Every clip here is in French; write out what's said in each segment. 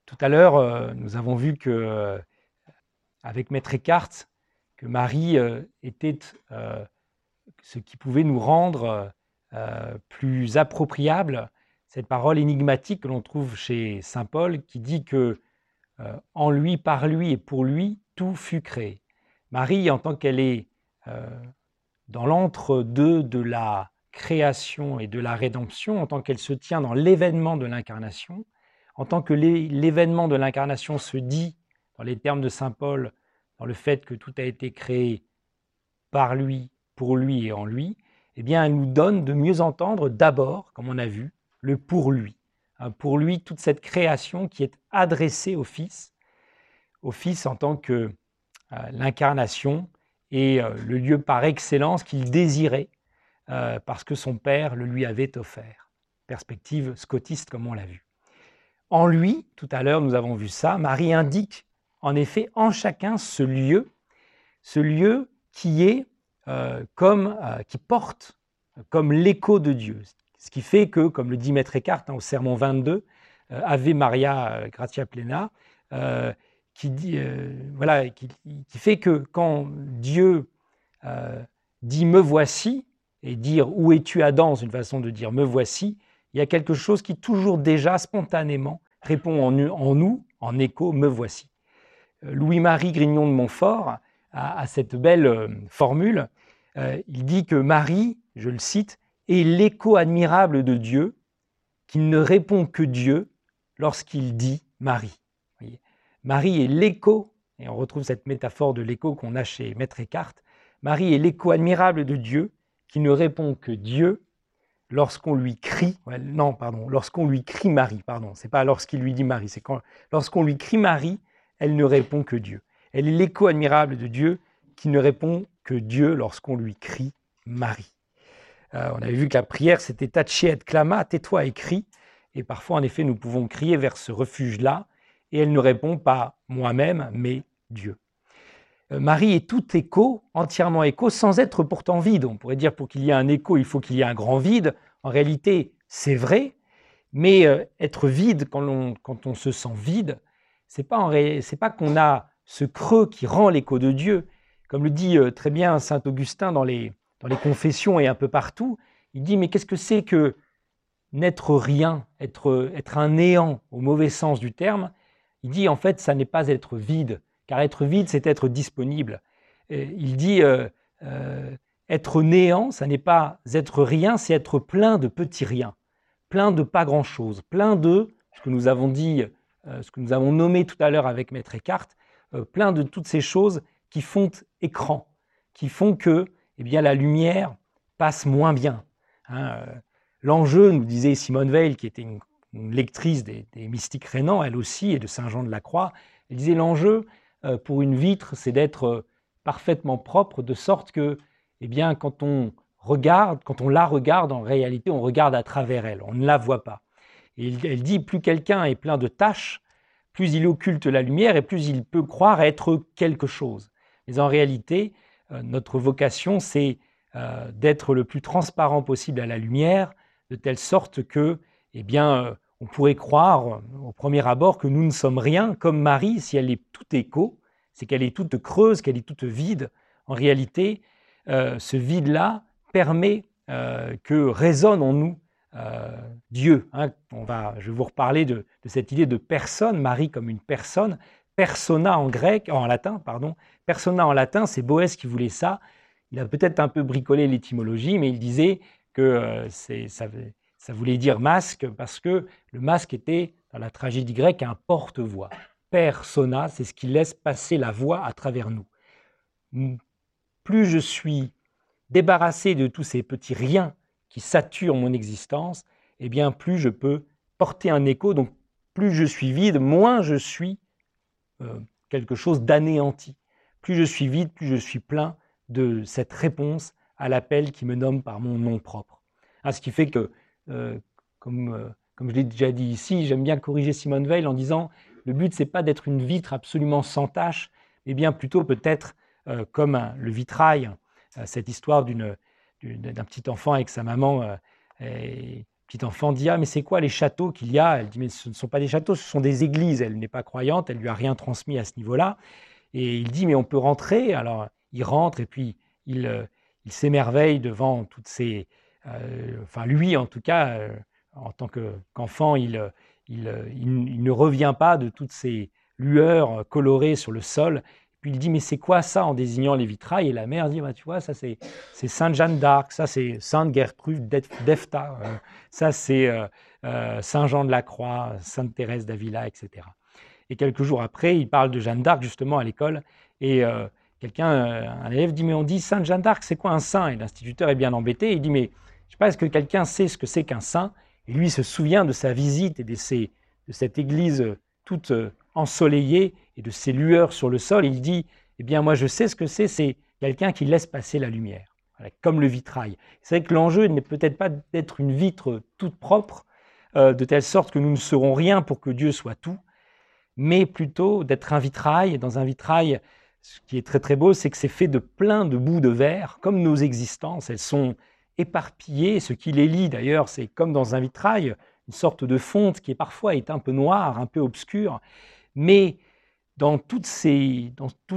Tout à l'heure, nous avons vu que, avec Maître Eckhart, que Marie était ce qui pouvait nous rendre plus appropriable cette parole énigmatique que l'on trouve chez saint Paul qui dit que en lui, par lui et pour lui, tout fut créé. Marie, en tant qu'elle est dans l'entre-deux de la création et de la rédemption, en tant qu'elle se tient dans l'événement de l'incarnation, en tant que l'événement de l'incarnation se dit, dans les termes de saint Paul, dans le fait que tout a été créé par lui, pour lui et en lui, eh bien, elle nous donne de mieux entendre d'abord, comme on a vu, le pour lui. Pour lui, toute cette création qui est adressée au Fils en tant que l'incarnation et le lieu par excellence qu'il désirait parce que son Père le lui avait offert. Perspective scotiste comme on l'a vu. En lui, tout à l'heure nous avons vu ça, Marie indique en effet en chacun ce lieu qui est qui porte comme l'écho de Dieu. Ce qui fait que, comme le dit Maître Eckhart au Sermon 22, Ave Maria Gratia Plena, qui fait que quand Dieu dit « me voici », et dire « où es-tu Adam ?» c'est une façon de dire « me voici », il y a quelque chose qui toujours déjà spontanément répond en nous, en écho « me voici ». Louis-Marie Grignon de Montfort a cette belle formule. Il dit que Marie, je le cite, est l'écho admirable de Dieu qui ne répond que Dieu lorsqu'il dit Marie. Voyez, Marie est l'écho, et on retrouve cette métaphore de l'écho qu'on a chez Maître Eckhart. Marie est l'écho admirable de Dieu qui ne répond que Dieu lorsqu'on lui crie, lorsqu'on lui crie Marie, c'est pas lorsqu'il lui dit Marie, c'est lorsqu'on lui crie Marie, elle ne répond que Dieu. Elle est l'écho admirable de Dieu qui ne répond que Dieu lorsqu'on lui crie Marie. On avait vu que la prière, c'était tacche et clama, tais-toi et crie. Et parfois, en effet, nous pouvons crier vers ce refuge-là, et elle ne répond pas moi-même, mais Dieu. Marie est tout écho, entièrement écho, sans être pourtant vide. On pourrait dire pour qu'il y ait un écho, il faut qu'il y ait un grand vide. En réalité, c'est vrai, mais être vide quand on se sent vide, c'est pas qu'on a ce creux qui rend l'écho de Dieu. Comme le dit très bien saint Augustin dans les confessions et un peu partout, il dit mais qu'est-ce que c'est que n'être rien, être un néant au mauvais sens du terme? Il dit en fait ça n'est pas être vide, car être vide c'est être disponible. Il dit être néant, ça n'est pas être rien, c'est être plein de petits riens, plein de pas grand-chose, plein de ce que nous avons dit, ce que nous avons nommé tout à l'heure avec Maître Eckhart, plein de toutes ces choses qui font écran, qui font que la lumière passe moins bien. L'enjeu, nous disait Simone Weil, qui était une lectrice des mystiques rénants, elle aussi, et de Saint Jean de la Croix, elle disait l'enjeu pour une vitre, c'est d'être parfaitement propre, de sorte que quand on la regarde, en réalité, on regarde à travers elle, on ne la voit pas. Et elle dit, plus quelqu'un est plein de taches, plus il occulte la lumière et plus il peut croire être quelque chose. Mais en réalité, notre vocation, c'est d'être le plus transparent possible à la lumière, de telle sorte que, on pourrait croire au premier abord que nous ne sommes rien, comme Marie, si elle est tout écho, c'est qu'elle est toute creuse, qu'elle est toute vide. En réalité, ce vide-là permet que résonne en nous Dieu. Je vais vous reparler de cette idée de personne, Marie comme une personne, persona en latin, persona en latin, c'est Boès qui voulait ça. Il a peut-être un peu bricolé l'étymologie, mais il disait que ça voulait dire masque parce que le masque était, dans la tragédie grecque, un porte-voix. Persona, c'est ce qui laisse passer la voix à travers nous. Plus je suis débarrassé de tous ces petits riens qui saturent mon existence, plus je peux porter un écho. Donc, plus je suis vide, moins je suis quelque chose d'anéanti. Plus je suis vide, plus je suis plein de cette réponse à l'appel qui me nomme par mon nom propre. Ce qui fait que, comme je l'ai déjà dit ici, j'aime bien corriger Simone Weil en disant le but, c'est pas d'être une vitre absolument sans tache, mais bien plutôt peut-être comme le vitrail, cette histoire d'un petit enfant avec sa maman petit enfant dit « Ah, mais c'est quoi les châteaux qu'il y a ?» Elle dit « Mais ce ne sont pas des châteaux, ce sont des églises. » Elle n'est pas croyante, elle ne lui a rien transmis à ce niveau-là. Et il dit « Mais on peut rentrer ?» Alors, il rentre et puis il s'émerveille devant toutes ces... enfin, lui, en tout cas, en tant qu'enfant, il ne revient pas de toutes ces lueurs colorées sur le sol. Puis il dit « Mais c'est quoi ça ?» en désignant les vitrails. Et la mère dit bah, « Tu vois, ça c'est Sainte Jeanne d'Arc, ça c'est Sainte Gertrude d'Efta, ça c'est Saint Jean de la Croix, Sainte Thérèse d'Avila, etc. » Et quelques jours après, il parle de Jeanne d'Arc justement à l'école. Et un élève dit « Mais on dit Sainte Jeanne d'Arc, c'est quoi un saint ?» Et l'instituteur est bien embêté. Il dit « Mais je ne sais pas, est-ce que quelqu'un sait ce que c'est qu'un saint ?» Et lui, il se souvient de sa visite et de cette église toute ensoleillée et de ses lueurs sur le sol. Il dit « Eh bien, moi, je sais ce que c'est quelqu'un qui laisse passer la lumière, voilà, comme le vitrail. » C'est vrai que l'enjeu n'est peut-être pas d'être une vitre toute propre, de telle sorte que nous ne serons rien pour que Dieu soit tout, mais plutôt d'être un vitrail. Et dans un vitrail, ce qui est très très beau, c'est que c'est fait de plein de bouts de verre, comme nos existences. Elles sont éparpillées. Ce qui les lie d'ailleurs, c'est comme dans un vitrail, une sorte de fonte qui parfois est un peu noire, un peu obscure. Mais dans tous ces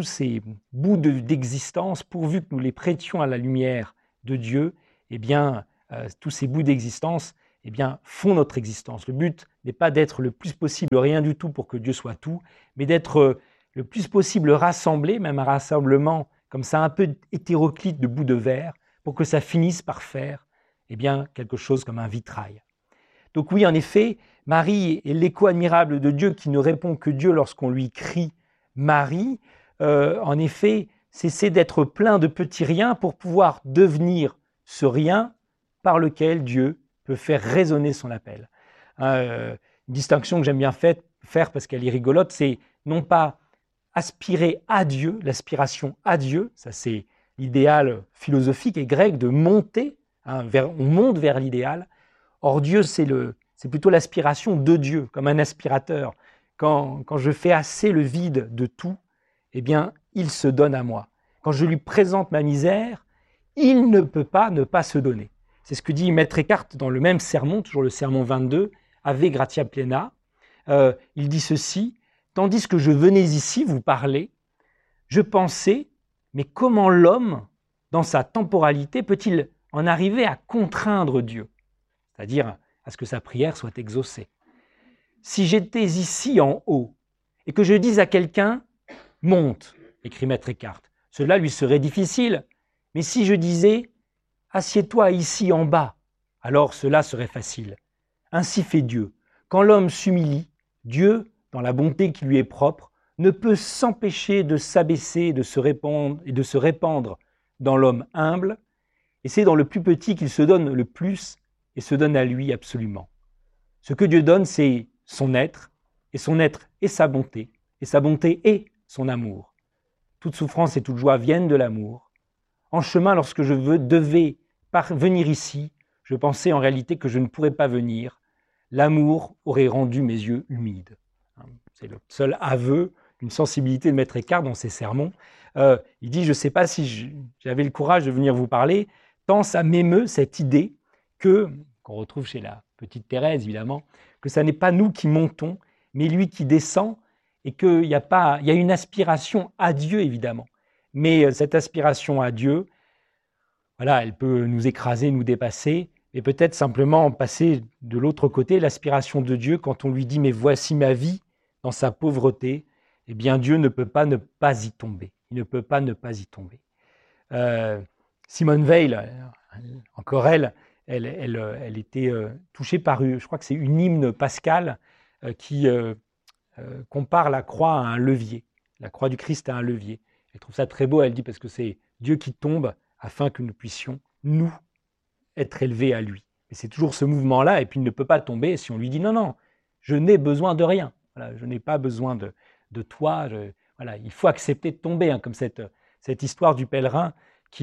bouts d'existence, pourvu que nous les prêtions à la lumière de Dieu, eh bien, tous ces bouts d'existence eh bien, font notre existence. Le but n'est pas d'être le plus possible rien du tout pour que Dieu soit tout, mais d'être le plus possible rassemblé, même un rassemblement comme ça, un peu hétéroclite de bouts de verre, pour que ça finisse par faire eh bien, quelque chose comme un vitrail. Donc oui, en effet, Marie est l'écho admirable de Dieu qui ne répond que Dieu lorsqu'on lui crie Marie. En effet, cesser d'être plein de petits riens pour pouvoir devenir ce rien par lequel Dieu peut faire résonner son appel. Une distinction que j'aime bien faire parce qu'elle est rigolote, c'est non pas aspirer à Dieu, l'aspiration à Dieu, ça c'est l'idéal philosophique et grec de monter, on monte vers l'idéal. Or Dieu, c'est plutôt l'aspiration de Dieu, comme un aspirateur. Quand je fais assez le vide de tout, eh bien, il se donne à moi. Quand je lui présente ma misère, il ne peut pas ne pas se donner. C'est ce que dit Maître Eckhart dans le même sermon, toujours le sermon 22, Ave Gratia Plena. Il dit ceci, « Tandis que je venais ici vous parler, je pensais, mais comment l'homme, dans sa temporalité, peut-il en arriver à contraindre Dieu ?» C'est-à-dire à ce que sa prière soit exaucée. Si j'étais ici en haut et que je dise à quelqu'un « monte », écrit Maître Eckhart, cela lui serait difficile. Mais si je disais « assieds-toi ici en bas », alors cela serait facile. Ainsi fait Dieu. Quand l'homme s'humilie, Dieu, dans la bonté qui lui est propre, ne peut s'empêcher de s'abaisser et de se répandre dans l'homme humble, et c'est dans le plus petit qu'il se donne le plus et se donne à lui absolument. Ce que Dieu donne, c'est son être est sa bonté est son amour. Toute souffrance et toute joie viennent de l'amour. En chemin, lorsque je devais venir ici, je pensais en réalité que je ne pourrais pas venir. L'amour aurait rendu mes yeux humides. C'est le seul aveu d'une sensibilité de Maître Eckhart dans ses sermons. Il dit, je ne sais pas si j'avais le courage de venir vous parler, tant ça m'émeut cette idée qu'on retrouve chez la petite Thérèse évidemment, que ça n'est pas nous qui montons, mais lui qui descend, et qu'il y a une aspiration à Dieu évidemment. Mais cette aspiration à Dieu, voilà, elle peut nous écraser, nous dépasser, et peut-être simplement passer de l'autre côté, l'aspiration de Dieu, quand on lui dit « mais voici ma vie » dans sa pauvreté, eh bien Dieu ne peut pas ne pas y tomber. Il ne peut pas ne pas y tomber. Simone Veil, encore elle était touchée par, je crois que c'est une hymne pascale qui compare la croix à un levier, la croix du Christ à un levier. Elle trouve ça très beau, elle dit, parce que c'est Dieu qui tombe afin que nous puissions, nous, être élevés à lui. Et c'est toujours ce mouvement-là, et puis il ne peut pas tomber si on lui dit non, non, je n'ai besoin de rien. Voilà, je n'ai pas besoin de toi. Voilà, il faut accepter de tomber, comme cette histoire du pèlerin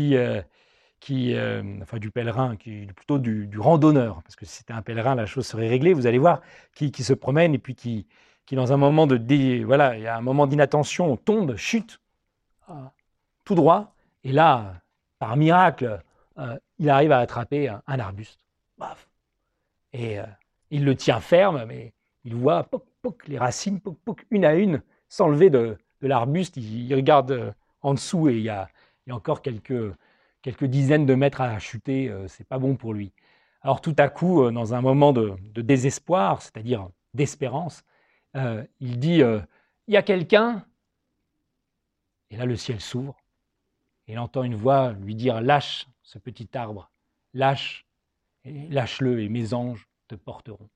plutôt du randonneur, parce que si c'était un pèlerin, la chose serait réglée, vous allez voir, qui se promène et puis qui dans un moment il y a un moment d'inattention, tombe, chute, tout droit, et là, par miracle, il arrive à attraper un arbuste. Baf. Et il le tient ferme, mais il voit poc, poc, les racines, poc, poc, une à une, s'enlever de l'arbuste. Il regarde en dessous et il y a encore quelques dizaines de mètres à chuter. C'est pas bon pour lui. Alors tout à coup, dans un moment de désespoir, c'est-à-dire d'espérance, il dit il y a quelqu'un. Et là, le ciel s'ouvre. Et il entend une voix lui dire lâche ce petit arbre, lâche-le et mes anges te porteront.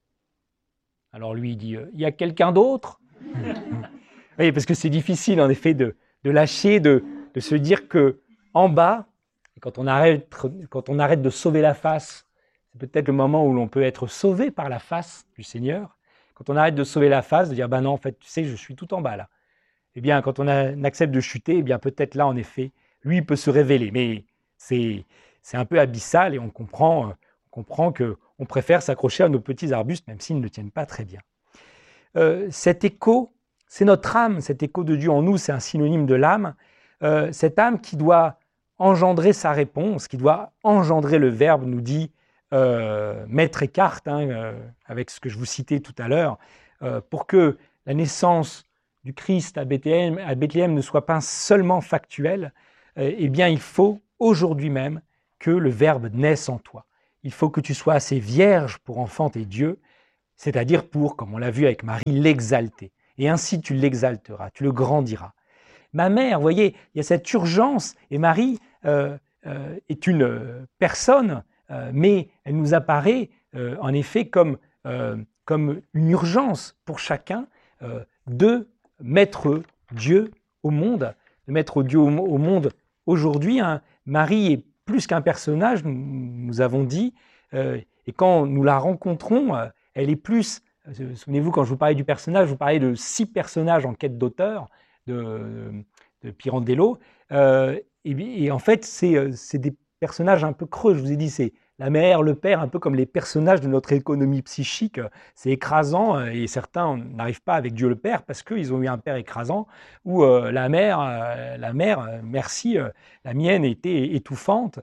Alors lui, il dit il y a quelqu'un d'autre. Oui, parce que c'est difficile en effet de lâcher, de se dire que en bas, et quand on arrête de sauver la face, c'est peut-être le moment où l'on peut être sauvé par la face du Seigneur. Quand on arrête de sauver la face, de dire ben non, en fait, tu sais, je suis tout en bas là. Eh bien, quand on accepte de chuter, eh bien peut-être là, en effet, lui il peut se révéler. Mais c'est un peu abyssal et on comprend qu'on préfère s'accrocher à nos petits arbustes, même s'ils ne tiennent pas très bien. Cet écho, c'est notre âme, cet écho de Dieu en nous, c'est un synonyme de l'âme. Cette âme qui doit engendrer sa réponse, qui doit engendrer le Verbe, nous dit Maître Eckhart, avec ce que je vous citais tout à l'heure, pour que la naissance du Christ à Bethléem ne soit pas seulement factuelle, eh bien il faut aujourd'hui même que le Verbe naisse en toi. Il faut que tu sois assez vierge pour enfanter Dieu, c'est-à-dire pour, comme on l'a vu avec Marie, l'exalter. Et ainsi tu l'exalteras, tu le grandiras. Ma mère, vous voyez, il y a cette urgence, et Marie est une personne, mais elle nous apparaît en effet comme une urgence pour chacun de mettre Dieu au monde, de mettre Dieu au monde aujourd'hui. Marie est plus qu'un personnage, nous avons dit, et quand nous la rencontrons, elle est plus, souvenez-vous quand je vous parlais du personnage, je vous parlais de 6 personnages en quête d'auteur de Pirandello, et en fait c'est des personnages un peu creux, je vous ai dit, c'est la mère, le père, un peu comme les personnages de notre économie psychique, c'est écrasant et certains n'arrivent pas avec Dieu le Père parce qu'ils ont eu un père écrasant, ou la mère, merci, la mienne était étouffante,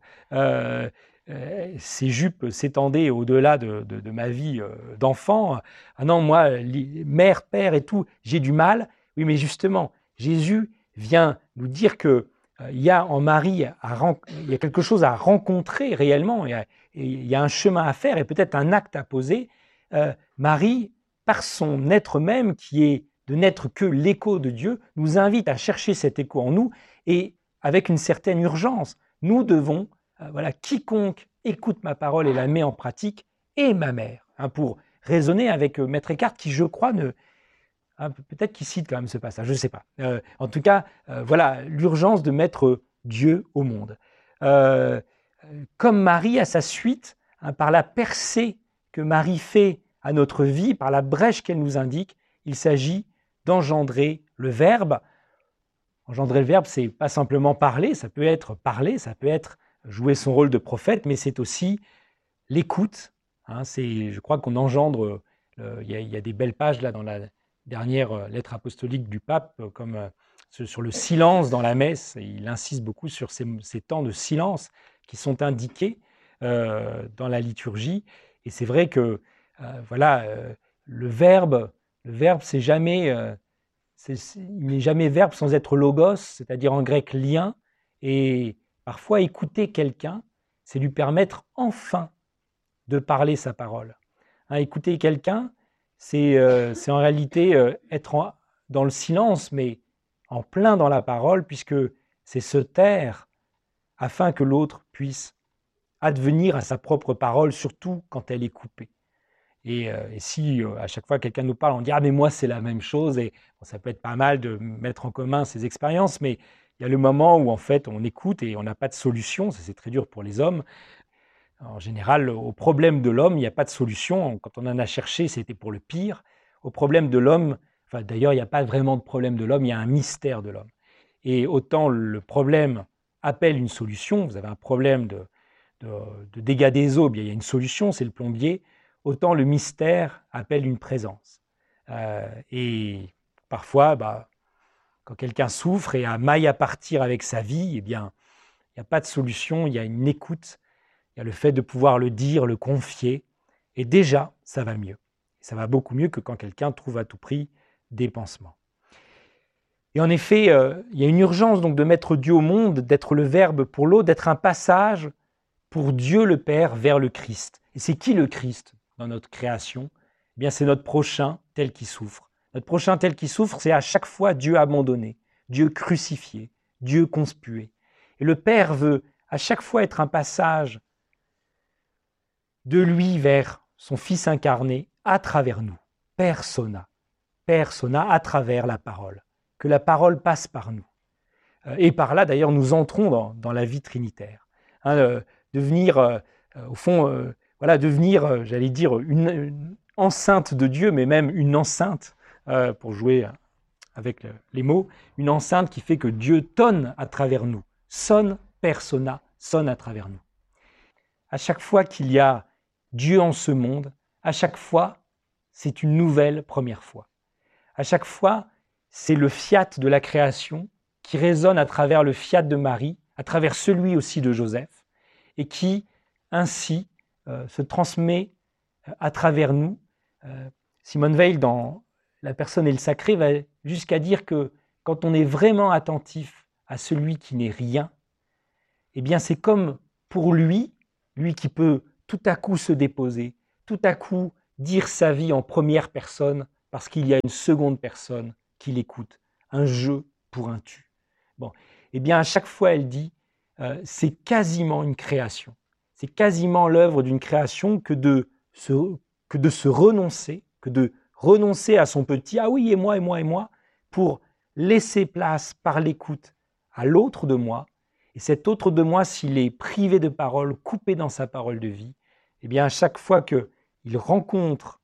ses jupes s'étendaient au-delà de ma vie d'enfant. Ah non, moi, mère, père et tout, j'ai du mal. Oui, mais justement, Jésus vient nous dire que il y a en Marie, il y a quelque chose à rencontrer réellement, il y a un chemin à faire et peut-être un acte à poser. Marie, par son être même, qui est de n'être que l'écho de Dieu, nous invite à chercher cet écho en nous et avec une certaine urgence. Nous devons, voilà, quiconque écoute ma parole et la met en pratique est ma mère, pour raisonner avec Maître Eckhart qui, je crois, peut-être qu'il cite quand même ce passage, je ne sais pas. En tout cas, voilà l'urgence de mettre Dieu au monde. Comme Marie à sa suite, par la percée que Marie fait à notre vie, par la brèche qu'elle nous indique, il s'agit d'engendrer le Verbe. Engendrer le Verbe, c'est pas simplement parler, ça peut être jouer son rôle de prophète, mais c'est aussi l'écoute. Je crois qu'on engendre, il y a des belles pages là dans la dernière lettre apostolique du pape, comme sur le silence dans la messe. Il insiste beaucoup sur ces temps de silence qui sont indiqués dans la liturgie. Et c'est vrai que le verbe, c'est jamais, il n'est jamais verbe sans être logos, c'est-à-dire en grec lien. Et parfois écouter quelqu'un, c'est lui permettre enfin de parler sa parole. Écouter quelqu'un, c'est en réalité être dans le silence, mais en plein dans la parole, puisque c'est se taire afin que l'autre puisse advenir à sa propre parole, surtout quand elle est coupée. Et si à chaque fois quelqu'un nous parle, on dit « Ah mais moi c'est la même chose », et ça peut être pas mal de mettre en commun ces expériences, mais il y a le moment où en fait on écoute et on n'a pas de solution, ça c'est très dur pour les hommes. En général, au problème de l'homme, il n'y a pas de solution. Quand on en a cherché, c'était pour le pire. Au problème de l'homme, d'ailleurs, il n'y a pas vraiment de problème de l'homme, il y a un mystère de l'homme. Et autant le problème appelle une solution, vous avez un problème de dégâts des eaux, bien, il y a une solution, c'est le plombier, autant le mystère appelle une présence. Et parfois, quand quelqu'un souffre et a maille à partir avec sa vie, eh bien, il n'y a pas de solution, il y a une écoute. Il y a le fait de pouvoir le dire, le confier, Et déjà, ça va mieux. Ça va beaucoup mieux que quand quelqu'un trouve à tout prix des pansements. Et en effet, il y a une urgence donc de mettre Dieu au monde, d'être le Verbe pour l'autre, d'être un passage pour Dieu le Père vers le Christ. Et c'est qui le Christ dans notre création? Eh bien, c'est notre prochain tel qui souffre. Notre prochain tel qui souffre, c'est à chaque fois Dieu abandonné, Dieu crucifié, Dieu conspué. Et le Père veut à chaque fois être un passage de lui vers son Fils incarné à travers nous. Persona à travers la parole. Que la parole passe par nous. Et par là, d'ailleurs, nous entrons dans la vie trinitaire. Devenir, au fond, devenir, j'allais dire, une enceinte de Dieu, mais même une enceinte, pour jouer avec les mots, une enceinte qui fait que Dieu tonne à travers nous. Sonne persona, sonne à travers nous. À chaque fois qu'il y a Dieu en ce monde, à chaque fois, c'est une nouvelle première fois. À chaque fois, c'est le fiat de la création qui résonne à travers le fiat de Marie, à travers celui aussi de Joseph, et qui, ainsi, se transmet à travers nous. Simone Weil, dans La personne et le sacré, va jusqu'à dire que quand on est vraiment attentif à celui qui n'est rien, eh bien c'est comme pour lui qui peut tout à coup se déposer, tout à coup dire sa vie en première personne, parce qu'il y a une seconde personne qui l'écoute, un je pour un tu. Bon, eh bien à chaque fois elle dit, c'est quasiment une création, c'est quasiment l'œuvre d'une création que de se renoncer, que de renoncer à son petit ah oui et moi, pour laisser place par l'écoute à l'autre de moi. Et cet autre de moi, s'il est privé de parole, coupé dans sa parole de vie, eh bien à chaque fois qu'il rencontre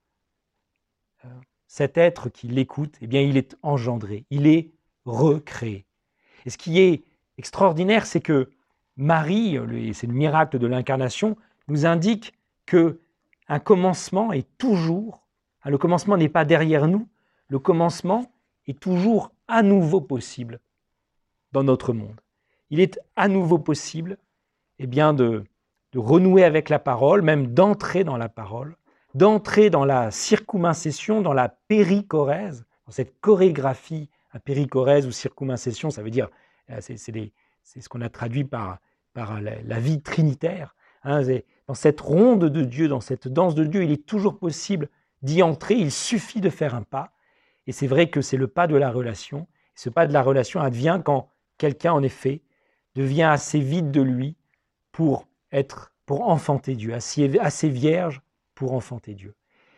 cet être qui l'écoute, eh bien il est engendré, il est recréé. Et ce qui est extraordinaire, c'est que Marie, c'est le miracle de l'incarnation, nous indique qu'un commencement est toujours, le commencement n'est pas derrière nous, le commencement est toujours à nouveau possible dans notre monde. Il est à nouveau possible eh bien, de renouer avec la parole, même d'entrer dans la parole, d'entrer dans la circumincession, dans la périchorèse, dans cette chorégraphie, périchorèse ou circumincession, ça veut dire, c'est ce qu'on a traduit par la vie trinitaire. Dans cette ronde de Dieu, dans cette danse de Dieu, il est toujours possible d'y entrer, il suffit de faire un pas. Et c'est vrai que c'est le pas de la relation. Ce pas de la relation advient quand quelqu'un, en effet, devient assez vide de lui pour enfanter Dieu, assez vierge pour enfanter Dieu.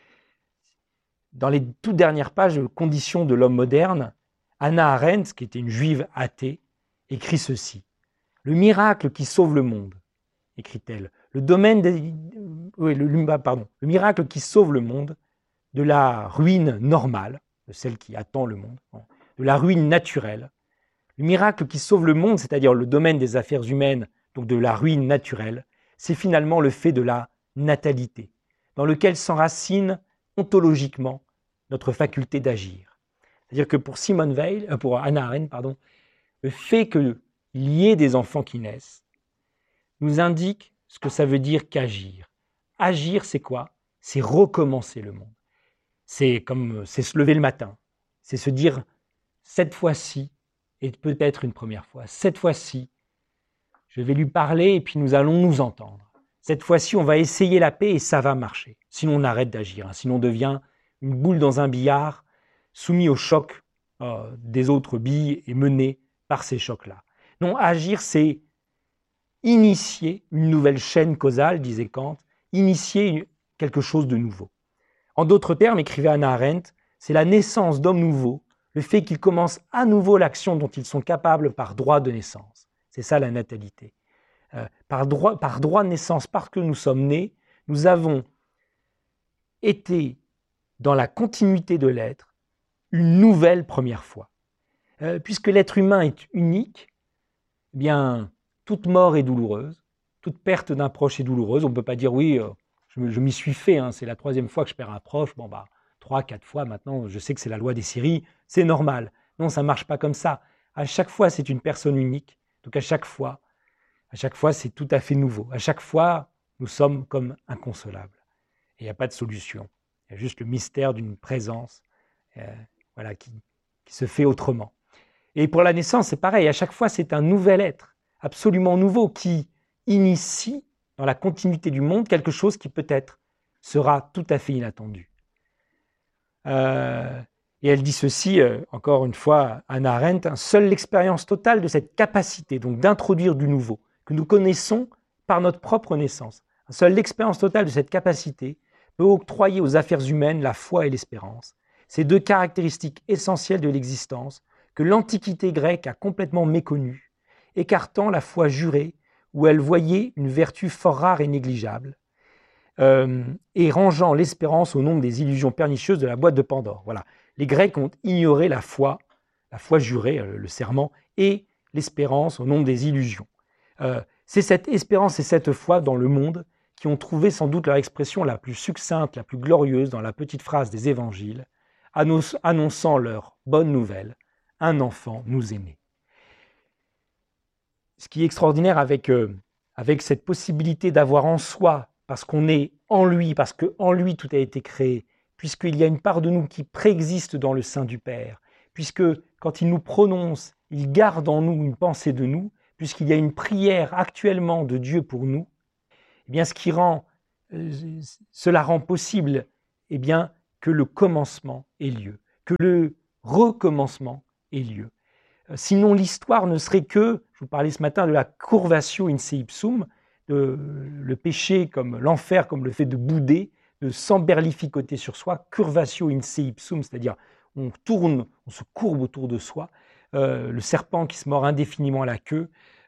Dans les toutes dernières pages de Conditions de l'homme moderne, Hannah Arendt, qui était une juive athée, écrit ceci. « Le miracle qui sauve le monde, écrit-elle, le miracle qui sauve le monde de la ruine normale, de celle qui attend le monde, de la ruine naturelle, le miracle qui sauve le monde, c'est-à-dire le domaine des affaires humaines, donc de la ruine naturelle, c'est finalement le fait de la natalité, dans lequel s'enracine ontologiquement notre faculté d'agir. C'est-à-dire que pour Hannah Arendt, le fait qu'il y ait des enfants qui naissent nous indique ce que ça veut dire qu'agir. Agir, c'est quoi? C'est recommencer le monde. C'est se lever le matin. C'est se dire, cette fois-ci, et peut-être une première fois, cette fois-ci, je vais lui parler et puis nous allons nous entendre. Cette fois-ci, on va essayer la paix et ça va marcher. Sinon, on arrête d'agir. Sinon, on devient une boule dans un billard, soumis au choc des autres billes et mené par ces chocs-là. Non, agir, c'est initier une nouvelle chaîne causale, disait Kant, initier quelque chose de nouveau. En d'autres termes, écrivait Hannah Arendt, c'est la naissance d'hommes nouveaux, le fait qu'ils commencent à nouveau l'action dont ils sont capables par droit de naissance. C'est ça la natalité. Par droit de naissance, parce que nous sommes nés, nous avons été dans la continuité de l'être une nouvelle première fois. Puisque l'être humain est unique, eh bien, toute mort est douloureuse, toute perte d'un proche est douloureuse. On ne peut pas dire oui, je m'y suis fait, c'est la 3e fois que je perds un proche, 3, 4 fois maintenant, je sais que c'est la loi des séries, c'est normal. Non, ça ne marche pas comme ça. À chaque fois, c'est une personne unique. Donc à chaque fois, c'est tout à fait nouveau. À chaque fois, nous sommes comme inconsolables. il n'y a pas de solution. Il y a juste le mystère d'une présence voilà, qui se fait autrement. Et pour la naissance, c'est pareil. À chaque fois, c'est un nouvel être, absolument nouveau, qui initie dans la continuité du monde quelque chose qui peut-être sera tout à fait inattendu. Et elle dit ceci, encore une fois, Hannah Arendt, seule l'expérience totale de cette capacité donc d'introduire du nouveau, que nous connaissons par notre propre naissance, seule l'expérience totale de cette capacité peut octroyer aux affaires humaines la foi et l'espérance, ces deux caractéristiques essentielles de l'existence que l'Antiquité grecque a complètement méconnues, écartant la foi jurée où elle voyait une vertu fort rare et négligeable, et rangeant l'espérance au nombre des illusions pernicieuses de la boîte de Pandore. Voilà. Les Grecs ont ignoré la foi jurée, le serment, et l'espérance au nombre des illusions. C'est cette espérance et cette foi dans le monde qui ont trouvé sans doute leur expression la plus succincte, la plus glorieuse dans la petite phrase des évangiles, annonçant leur bonne nouvelle, un enfant nous est né. Ce qui est extraordinaire avec cette possibilité d'avoir en soi, parce qu'on est en lui, parce qu'en lui tout a été créé, puisqu'il y a une part de nous qui préexiste dans le sein du Père, puisque quand il nous prononce, il garde en nous une pensée de nous, puisqu'il y a une prière actuellement de Dieu pour nous, eh bien, cela rend possible eh bien, que le commencement ait lieu, que le recommencement ait lieu. Sinon, l'histoire ne serait que, je vous parlais ce matin de la curvatio in se ipsum, le péché comme l'enfer, comme le fait de bouder, de s'emberlificoter sur soi, curvatio in se ipsum, c'est-à-dire on tourne, on se courbe autour de soi, le serpent qui se mord indéfiniment à la queue.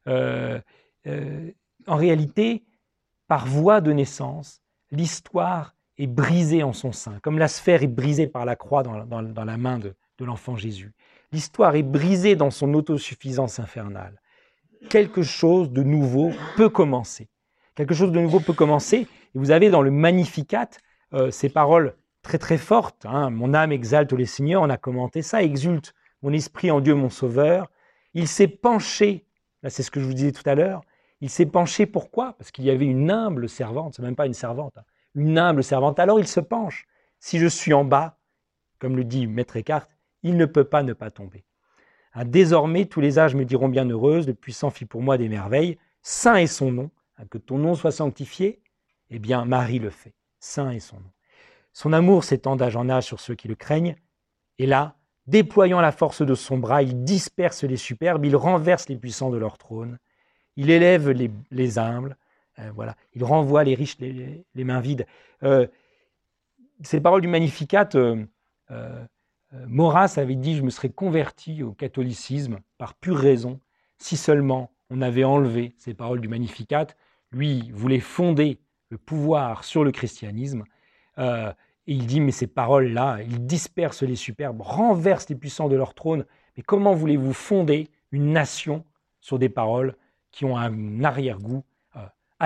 En réalité, par voie de naissance, l'histoire est brisée en son sein, comme la sphère est brisée par la croix dans la main de l'enfant Jésus. L'histoire est brisée dans son autosuffisance infernale. Quelque chose de nouveau peut commencer. Quelque chose de nouveau peut commencer. Et vous avez dans le Magnificat ces paroles très très fortes. Hein. Mon âme exalte les seigneurs, on a commenté ça. Exulte mon esprit en Dieu mon Sauveur. Il s'est penché, là c'est ce que je vous disais tout à l'heure, il s'est penché pourquoi ? Parce qu'il y avait une humble servante, c'est même pas une servante, hein, une humble servante. Alors il se penche. Si je suis en bas, comme le dit Maître Eckhart, il ne peut pas ne pas tomber. Hein, désormais, tous les âges me diront bienheureuse, le puissant fit pour moi des merveilles. Saint est son nom, hein, que ton nom soit sanctifié. Eh bien, Marie le fait. Saint est son nom. Son amour s'étend d'âge en âge sur ceux qui le craignent. Et là, déployant la force de son bras, il disperse les superbes, il renverse les puissants de leur trône. Il élève les humbles, voilà. Il renvoie les riches les mains vides. Ces paroles du Magnificat, Maurras avait dit « Je me serais converti au catholicisme par pure raison, si seulement on avait enlevé ces paroles du Magnificat. » Lui voulait fonder le pouvoir sur le christianisme. Et il dit « Mais ces paroles-là, ils dispersent les superbes, renversent les puissants de leur trône. Mais comment voulez-vous fonder une nation sur des paroles qui ont un arrière-goût anarchiste. »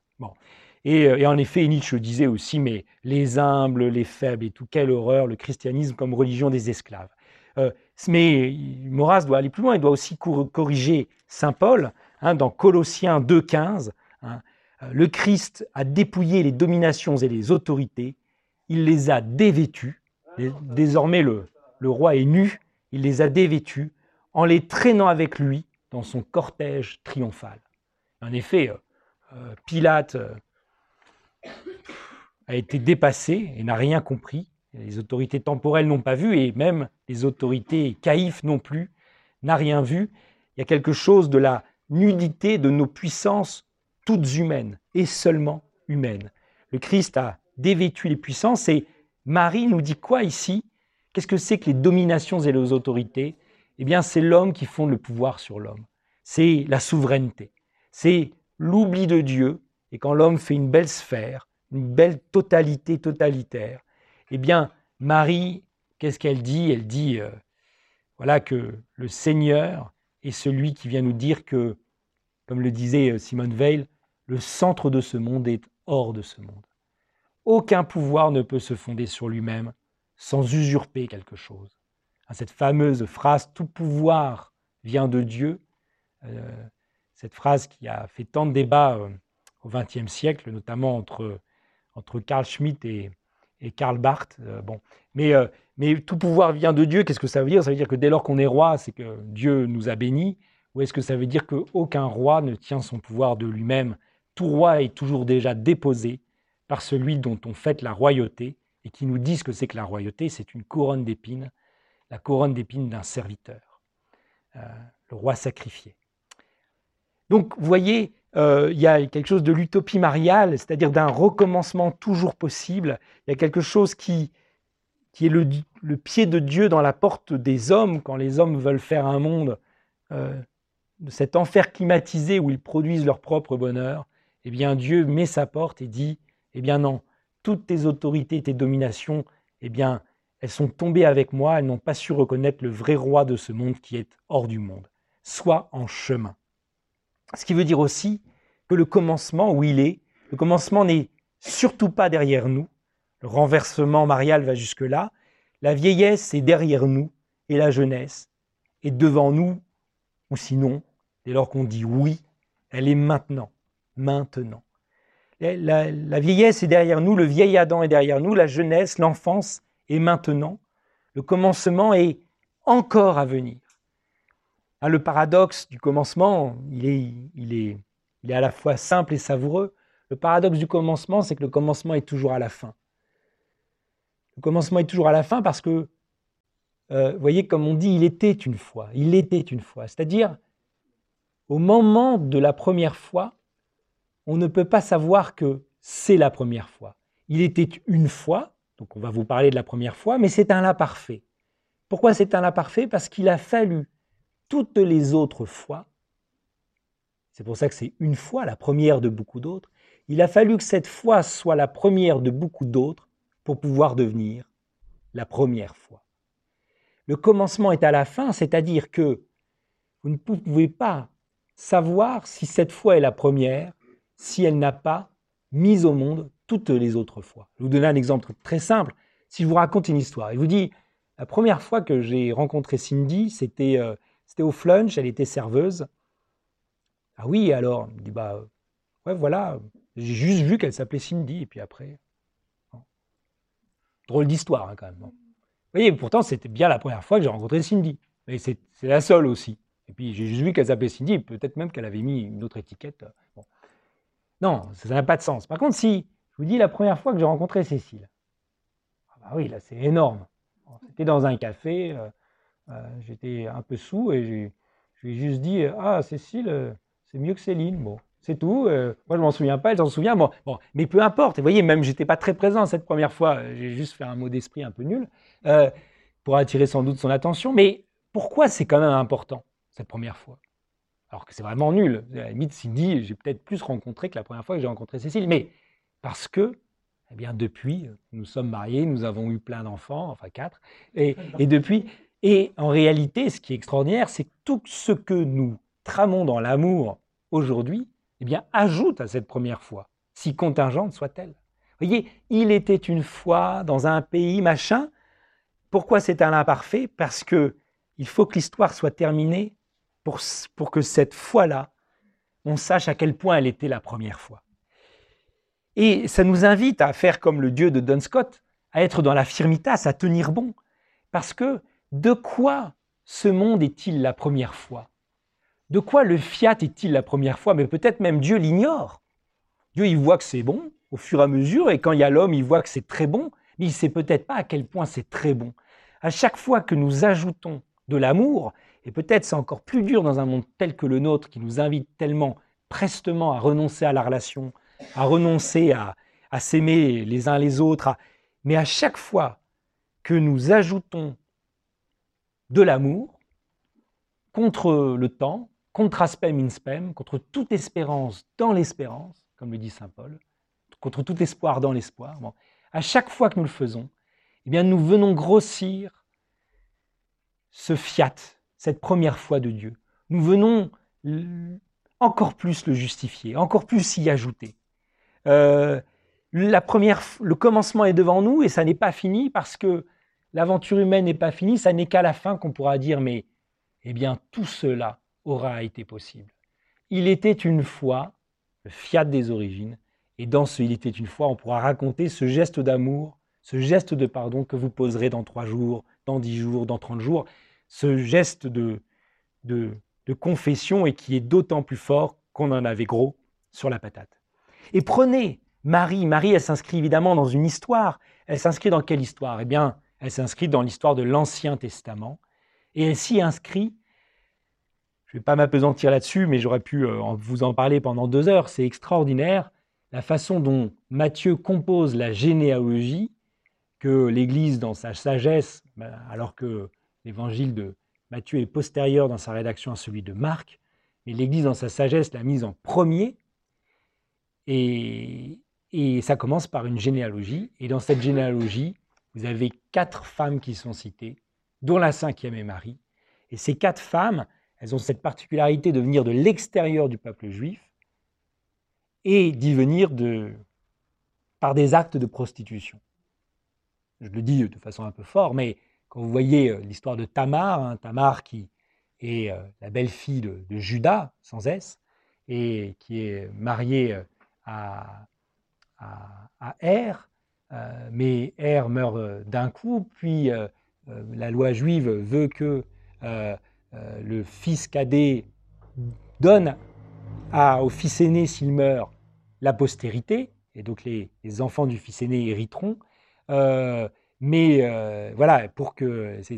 Bon. Et en effet, Nietzsche disait aussi, mais les humbles, les faibles et tout, quelle horreur, le christianisme comme religion des esclaves. Mais Maurras doit aller plus loin, il doit aussi corriger saint Paul, hein, dans Colossiens 2,15, hein, le Christ a dépouillé les dominations et les autorités, il les a dévêtues, désormais le roi est nu, il les a dévêtues en les traînant avec lui dans son cortège triomphal. En effet, Pilate a été dépassé et n'a rien compris. Les autorités temporelles n'ont pas vu et même les autorités caïphes non plus n'a rien vu. Il y a quelque chose de la nudité de nos puissances toutes humaines et seulement humaines. Le Christ a dévêtu les puissances et Marie nous dit quoi ici ? Qu'est-ce que c'est que les dominations et les autorités ? Eh bien, c'est l'homme qui fonde le pouvoir sur l'homme. C'est la souveraineté. C'est l'oubli de Dieu. Et quand l'homme fait une belle sphère, une belle totalité totalitaire, eh bien, Marie, qu'est-ce qu'elle dit ? Elle dit voilà, que le Seigneur est celui qui vient nous dire que, comme le disait Simone Weil, le centre de ce monde est hors de ce monde. Aucun pouvoir ne peut se fonder sur lui-même sans usurper quelque chose. Cette fameuse phrase « tout pouvoir vient de Dieu », cette phrase qui a fait tant de débats au XXe siècle, notamment entre entre Carl Schmitt et Karl Barth. Bon. Mais tout pouvoir vient de Dieu. Qu'est-ce que ça veut dire? Ça veut dire que dès lors qu'on est roi, c'est que Dieu nous a bénis. Ou est-ce que ça veut dire qu'aucun roi ne tient son pouvoir de lui-même? Tout roi est toujours déjà déposé par celui dont on fête la royauté et qui nous dit ce que c'est que la royauté. C'est une couronne d'épines, la couronne d'épines d'un serviteur, le roi sacrifié. Donc, vous voyez, il y a quelque chose de l'utopie mariale, c'est-à-dire d'un recommencement toujours possible. Il y a quelque chose qui est le pied de Dieu dans la porte des hommes, quand les hommes veulent faire un monde de cet enfer climatisé où ils produisent leur propre bonheur. Eh bien, Dieu met sa porte et dit, eh bien non, toutes tes autorités, tes dominations, eh bien, elles sont tombées avec moi, elles n'ont pas su reconnaître le vrai roi de ce monde qui est hors du monde. Sois en chemin. Ce qui veut dire aussi que le commencement, où il est, le commencement n'est surtout pas derrière nous. Le renversement marial va jusque-là. La vieillesse est derrière nous et la jeunesse est devant nous, ou sinon, dès lors qu'on dit oui, elle est maintenant. Maintenant. La vieillesse est derrière nous, le vieil Adam est derrière nous, la jeunesse, l'enfance est maintenant. Le commencement est encore à venir. Le paradoxe du commencement, il est à la fois simple et savoureux. Le paradoxe du commencement, c'est que le commencement est toujours à la fin. Le commencement est toujours à la fin parce que, vous voyez, comme on dit, il était une fois. Il était une fois. C'est-à-dire, au moment de la première fois, on ne peut pas savoir que c'est la première fois. Il était une fois, donc on va vous parler de la première fois, mais c'est un là parfait. Pourquoi c'est un là parfait? Parce qu'il a fallu toutes les autres fois, c'est pour ça que c'est une fois, la première de beaucoup d'autres, il a fallu que cette fois soit la première de beaucoup d'autres pour pouvoir devenir la première fois. Le commencement est à la fin, c'est-à-dire que vous ne pouvez pas savoir si cette fois est la première, si elle n'a pas mis au monde toutes les autres fois. Je vais vous donner un exemple très simple. Si je vous raconte une histoire, je vous dis, la première fois que j'ai rencontré Cindy, c'était au Flunch, elle était serveuse. Ah oui, alors, il me dit, ouais, voilà, j'ai juste vu qu'elle s'appelait Cindy, et puis après... Bon. Drôle d'histoire, hein, quand même. Bon. Vous voyez, pourtant, c'était bien la première fois que j'ai rencontré Cindy. Mais c'est la seule aussi. Et puis, j'ai juste vu qu'elle s'appelait Cindy, peut-être même qu'elle avait mis une autre étiquette. Bon. Non, ça n'a pas de sens. Par contre, si je vous dis la première fois que j'ai rencontré Cécile, ah oui, là, c'est énorme. C'était dans un café, j'étais un peu saoul et je lui ai juste dit « Ah, Cécile, c'est mieux que Céline. » Bon, c'est tout. Moi, je ne m'en souviens pas, elle s'en souvient. Bon, mais peu importe. Et vous voyez, même je n'étais pas très présent cette première fois. J'ai juste fait un mot d'esprit un peu nul pour attirer sans doute son attention. Mais pourquoi c'est quand même important, cette première fois? Alors que c'est vraiment nul. À la limite, Cindy, j'ai peut-être plus rencontré que la première fois que j'ai rencontré Cécile. Mais parce que, eh bien, depuis, nous sommes mariés, nous avons eu plein d'enfants, enfin 4. Et depuis... Et en réalité, ce qui est extraordinaire, c'est que tout ce que nous tramons dans l'amour aujourd'hui, eh bien, ajoute à cette première fois, si contingente soit-elle. Vous voyez, il était une fois dans un pays machin. Pourquoi c'est un imparfait? Parce que il faut que l'histoire soit terminée pour que cette fois-là, on sache à quel point elle était la première fois. Et ça nous invite à faire comme le Dieu de Duns Scott, à être dans la firmitas, à tenir bon. Parce que de quoi ce monde est-il la première fois? De quoi le fiat est-il la première fois? Mais peut-être même Dieu l'ignore. Dieu, il voit que c'est bon au fur et à mesure, et quand il y a l'homme, il voit que c'est très bon, mais il ne sait peut-être pas à quel point c'est très bon. À chaque fois que nous ajoutons de l'amour, et peut-être c'est encore plus dur dans un monde tel que le nôtre, qui nous invite tellement prestement à renoncer à la relation, à renoncer à s'aimer les uns les autres, mais à chaque fois que nous ajoutons de l'amour contre le temps, contre aspem in spem, contre toute espérance dans l'espérance, comme le dit saint Paul, contre tout espoir dans l'espoir. Bon. À chaque fois que nous le faisons, eh bien, nous venons grossir ce fiat, cette première fois de Dieu. Nous venons encore plus le justifier, encore plus y ajouter. Le commencement est devant nous et ça n'est pas fini parce que l'aventure humaine n'est pas finie, ça n'est qu'à la fin qu'on pourra dire, mais eh bien, tout cela aura été possible. Il était une fois le fiat des origines, Et dans ce Il était une fois, on pourra raconter ce geste d'amour, ce geste de pardon que vous poserez dans 3 jours, dans 10 jours, dans 30 jours, ce geste de confession et qui est d'autant plus fort qu'on en avait gros sur la patate. Et prenez Marie. Marie, elle s'inscrit évidemment dans une histoire. Elle s'inscrit dans quelle histoire? Eh bien, elle s'inscrit dans l'histoire de l'Ancien Testament. Et elle s'y inscrit, je ne vais pas m'apesantir là-dessus, mais j'aurais pu vous en parler pendant 2 heures. C'est extraordinaire la façon dont Matthieu compose la généalogie, que l'Église, dans sa sagesse, alors que l'évangile de Matthieu est postérieur dans sa rédaction à celui de Marc, mais l'Église, dans sa sagesse, l'a mise en premier. Et ça commence par une généalogie. Et dans cette généalogie, vous avez 4 femmes qui sont citées, dont la 5e est Marie. Et ces 4 femmes, elles ont cette particularité de venir de l'extérieur du peuple juif et d'y venir par des actes de prostitution. Je le dis de façon un peu forte, mais quand vous voyez l'histoire de Tamar, Tamar qui est la belle-fille de Judas, sans S, et qui est mariée à Er, mais Er meurt d'un coup, puis la loi juive veut que le fils cadet donne au fils aîné, s'il meurt, la postérité, et donc les enfants du fils aîné hériteront. Mais voilà, pour que